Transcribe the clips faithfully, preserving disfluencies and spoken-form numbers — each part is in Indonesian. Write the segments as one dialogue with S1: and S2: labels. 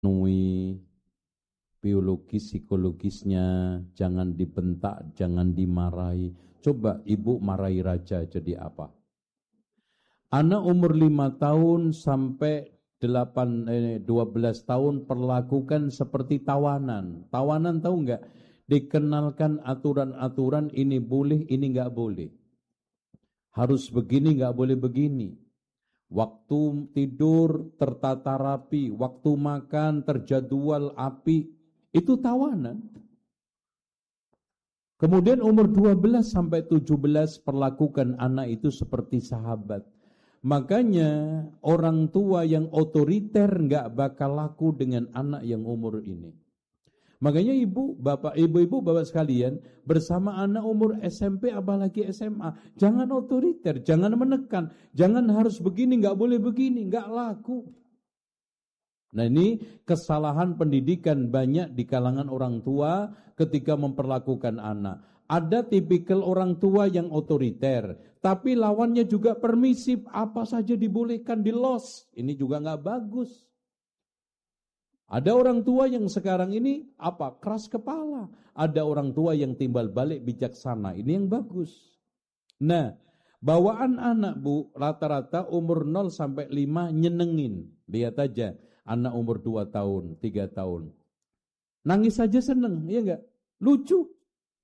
S1: Nui biologis, psikologisnya, jangan dibentak, jangan dimarahi. Coba ibu marahi raja jadi apa? Anak umur lima tahun sampai delapan, eh, dua belas tahun perlakukan seperti tawanan. Tawanan tahu enggak? Dikenalkan aturan-aturan, ini boleh, ini enggak boleh. Harus begini, enggak boleh begini. Waktu tidur tertata rapi, waktu makan terjadwal api, itu tawanan. Kemudian umur dua belas sampai tujuh belas perlakukan anak itu seperti sahabat. Makanya orang tua yang otoriter enggak bakal laku dengan anak yang umur ini. Makanya ibu, bapak, ibu-ibu, bapak sekalian, bersama anak umur S M P apalagi S M A, jangan otoriter, jangan menekan, jangan harus begini, enggak boleh begini, enggak laku. Nah, ini kesalahan pendidikan banyak di kalangan orang tua ketika memperlakukan anak. Ada tipikal orang tua yang otoriter, tapi lawannya juga permisif, apa saja dibolehkan, di los. Ini juga enggak bagus. Ada orang tua yang sekarang ini apa? Keras kepala. Ada orang tua yang timbal balik bijaksana. Ini yang bagus. Nah, bawaan anak bu rata-rata umur nol sampai lima nyenengin. Lihat aja anak umur dua tahun, tiga tahun. Nangis saja seneng, iya enggak? Lucu.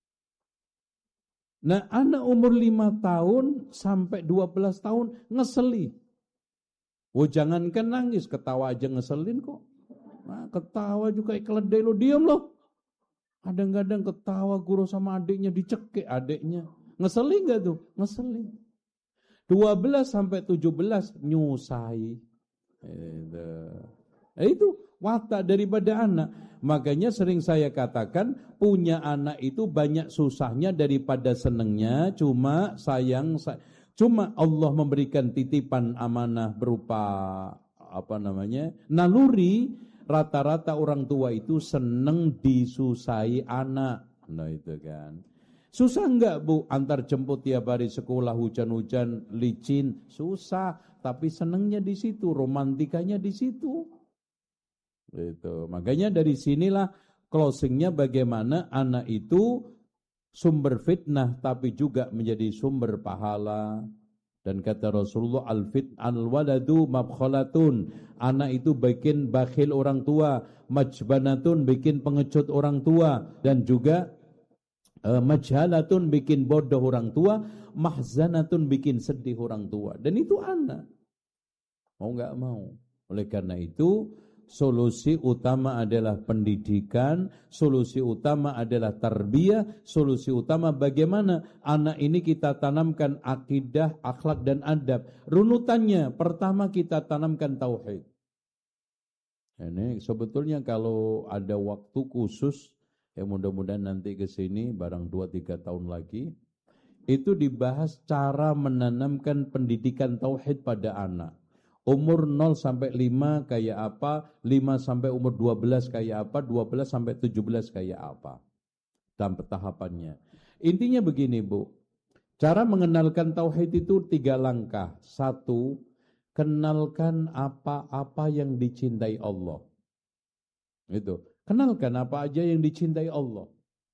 S1: Nah, anak umur lima tahun sampai dua belas tahun ngeseli. Oh, jangankan nangis, ketawa aja ngeselin kok. Nah, ketawa juga keledai lo, diam lo. Kadang-kadang ketawa guru sama adiknya dicekik adiknya. Ngeselin enggak tuh? Ngeselin. dua belas sampai tujuh belas nyusai. Itu. Nah, itu watak daripada anak. Makanya sering saya katakan punya anak itu banyak susahnya daripada senengnya. Cuma sayang, cuma Allah memberikan titipan amanah berupa apa namanya naluri. Rata-rata orang tua itu seneng disusai anak. Nah itu kan. Susah enggak bu antar jemput tiap hari sekolah hujan-hujan licin? Susah, tapi senengnya di situ, romantikanya di situ. Itu. Makanya dari sinilah closingnya bagaimana anak itu sumber fitnah tapi juga menjadi sumber pahala. Dan kata Rasulullah, al-fit al-waladu mabkhalatun. Anak itu bikin bakhil orang tua, majbanatun bikin pengecut orang tua, dan juga uh, majhalatun bikin bodoh orang tua, mahzanatun bikin sedih orang tua. Dan itu anak. Mau enggak mau. Oleh karena itu, solusi utama adalah pendidikan, solusi utama adalah tarbiyah, solusi utama bagaimana anak ini kita tanamkan akidah, akhlak dan adab. Runutannya, pertama kita tanamkan tauhid. Ini sebetulnya kalau ada waktu khusus, ya mudah-mudahan nanti ke sini barang dua tiga tahun lagi, itu dibahas cara menanamkan pendidikan tauhid pada anak. Umur nol sampai lima kayak apa, lima sampai umur dua belas kayak apa, dua belas sampai tujuh belas kayak apa. Dalam tahapannya. Intinya begini bu, cara mengenalkan tauhid itu tiga langkah. Satu, kenalkan apa-apa yang dicintai Allah. Itu, kenalkan apa aja yang dicintai Allah.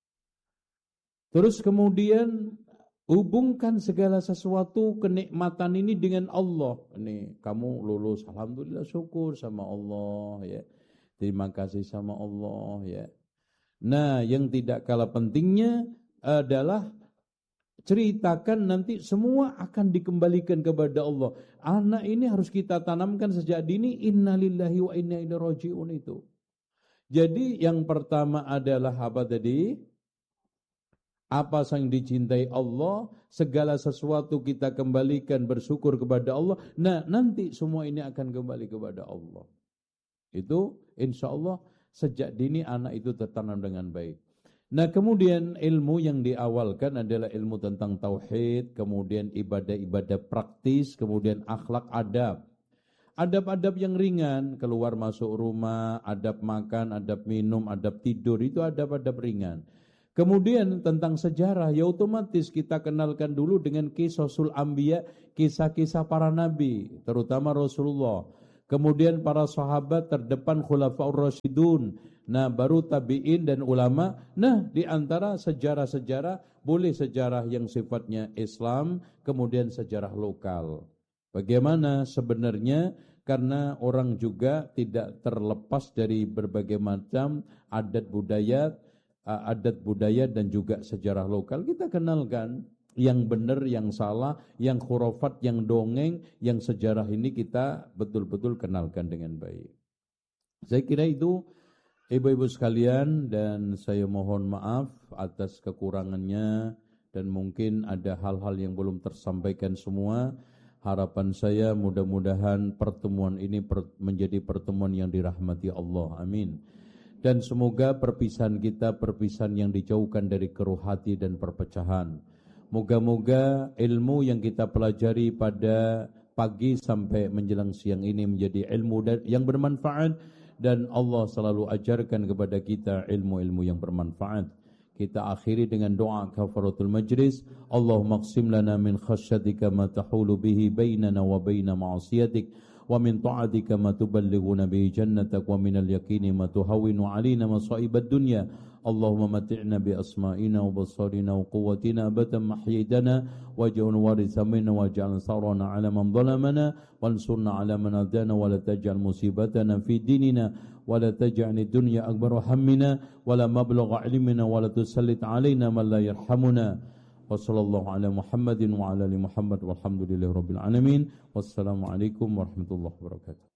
S1: Terus kemudian hubungkan segala sesuatu kenikmatan ini dengan Allah. Ini kamu lulus, alhamdulillah syukur sama Allah ya. Terima kasih sama Allah ya. Nah, yang tidak kalah pentingnya adalah ceritakan nanti semua akan dikembalikan kepada Allah. Anak ini harus kita tanamkan sejak dini, innalillahi wa inna ilaihi raji'un itu. Jadi yang pertama adalah apa tadi? Apa yang dicintai Allah, segala sesuatu kita kembalikan bersyukur kepada Allah. Nah, nanti semua ini akan kembali kepada Allah. Itu insya Allah sejak dini anak itu tertanam dengan baik. Nah, kemudian ilmu yang diawalkan adalah ilmu tentang tauhid, kemudian ibadah-ibadah praktis, kemudian akhlak adab. Adab-adab yang ringan, keluar masuk rumah, adab makan, adab minum, adab tidur, itu adab-adab ringan. Kemudian tentang sejarah, ya otomatis kita kenalkan dulu dengan kisosul anbiya, kisah-kisah para nabi, terutama Rasulullah. Kemudian para sahabat terdepan khulafaur rasyidun. Nah, baru tabi'in dan ulama. Nah, di antara sejarah-sejarah, boleh sejarah yang sifatnya Islam, kemudian sejarah lokal. Bagaimana sebenarnya? Karena orang juga tidak terlepas dari berbagai macam adat budaya, adat budaya dan juga sejarah lokal. Kita kenalkan yang benar, yang salah, yang khurafat, yang dongeng, yang sejarah ini kita betul-betul kenalkan dengan baik. Saya kira itu ibu-ibu sekalian, dan saya mohon maaf atas kekurangannya dan mungkin ada hal-hal yang belum tersampaikan semua. Harapan saya mudah-mudahan pertemuan ini menjadi pertemuan yang dirahmati Allah. Amin. Dan semoga perpisahan kita perpisahan yang dijauhkan dari keruh hati dan perpecahan. Moga-moga ilmu yang kita pelajari pada pagi sampai menjelang siang ini menjadi ilmu yang bermanfaat, dan Allah selalu ajarkan kepada kita ilmu-ilmu yang bermanfaat. Kita akhiri dengan doa kafaratul majlis. Allahumma qsim lana min khasyatika ma tahulu bihi bainana wa baina ma'asiyatik, wa min ta'atika ma tuballighuna bihi jannatak, wa min al-yaqini ma tuhawwinu 'alaina masa'ibad dunya. Allahumma mati'na bi asma'ina wa basarina wa quwwatina abadan ma ahyaytana waj'al waritha minna waj'al sarana 'ala man zalamana wansurna 'ala man adana wa la taj'al musibatana fi dinina wa la taj'al ad-dunya akbar hammina wa la mablagha 'ilmina wa la tusallit 'alaina man la yarhamuna. Wa sallallahu ala Muhammadin wa ala ali Muhammad walhamdulillahi rabbil alamin. Wassalamu alaikum warahmatullahi wabarakatuh.